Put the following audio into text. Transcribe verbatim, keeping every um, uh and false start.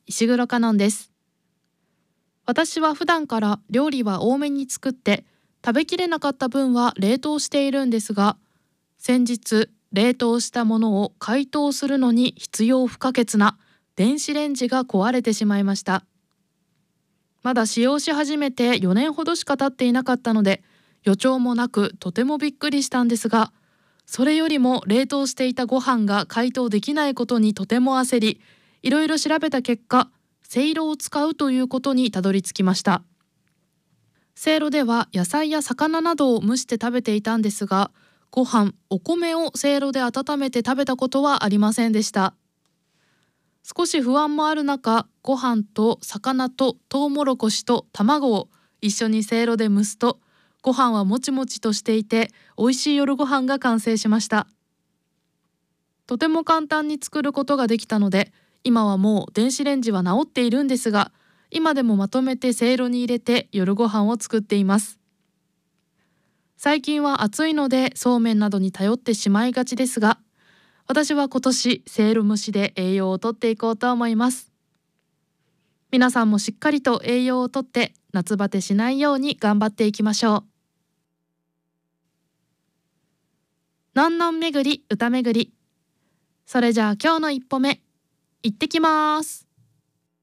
石黒香音です。私は普段から料理は多めに作って食べきれなかった分は冷凍しているんですが、先日冷凍したものを解凍するのに必要不可欠な電子レンジが壊れてしまいました。まだ使用し始めてよねんほどしか経っていなかったので予兆もなくとてもびっくりしたんですが、それよりも冷凍していたご飯が解凍できないことにとても焦り、いろいろ調べた結果、せいろを使うということにたどり着きました。せいろでは野菜や魚などを蒸して食べていたんですが、ご飯、お米をせいろで温めて食べたことはありませんでした。少し不安もある中、ご飯と魚とトウモロコシと卵を一緒にせいろで蒸すと、ご飯はもちもちとしていて美味しい夜ご飯が完成しました。とても簡単に作ることができたので、今はもう電子レンジは治っているんですが、今でもまとめてせいろに入れて夜ご飯を作っています。最近は暑いのでそうめんなどに頼ってしまいがちですが、私は今年せいろ蒸しで栄養をとっていこうと思います。皆さんもしっかりと栄養をとって夏バテしないように頑張っていきましょう。のんのん巡り歌巡り。それじゃあ今日の一歩目、行ってきます。